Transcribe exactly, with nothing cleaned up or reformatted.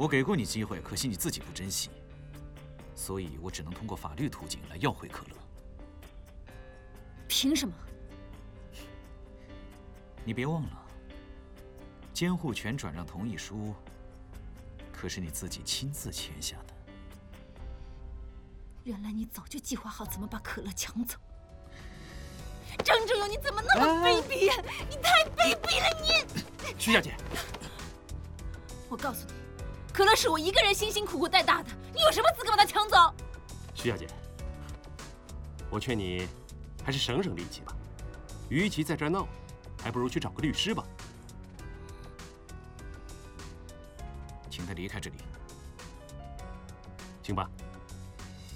我给过你机会，可惜你自己不珍惜，所以我只能通过法律途径来要回可乐。 凭什么？ 你别忘了，监护权转让同意书可是你自己亲自签下的。 原来你早就计划好怎么把可乐抢走。张正勇，你怎么那么卑鄙呀？你太卑鄙了，你！ 徐小姐， 我告诉你，可乐是我一个人辛辛苦苦带大的，你有什么资格把它抢走？ 徐小姐，我劝你还是省省力气吧，与其在这儿闹，还不如去找个律师吧。 请他离开这里。 请吧。